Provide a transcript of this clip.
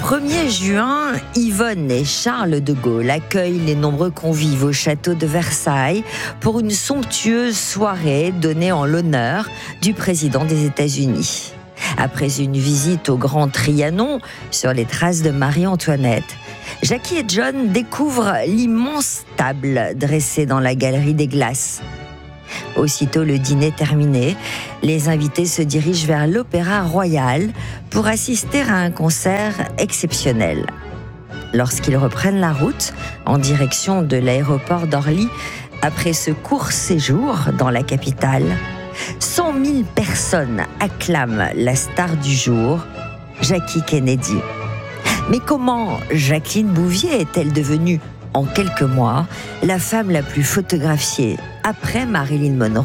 1er juin, Yvonne et Charles de Gaulle accueillent les nombreux convives au château de Versailles pour une somptueuse soirée donnée en l'honneur du président des États-Unis. Après une visite au Grand Trianon sur les traces de Marie-Antoinette, Jackie et John découvrent l'immense table dressée dans la galerie des glaces. Aussitôt le dîner terminé, les invités se dirigent vers l'Opéra Royal pour assister à un concert exceptionnel. Lorsqu'ils reprennent la route en direction de l'aéroport d'Orly, après ce court séjour dans la capitale, 100 000 personnes acclament la star du jour, Jackie Kennedy. Mais comment Jacqueline Bouvier est-elle devenue, en quelques mois, la femme la plus photographiée après Marilyn Monroe ?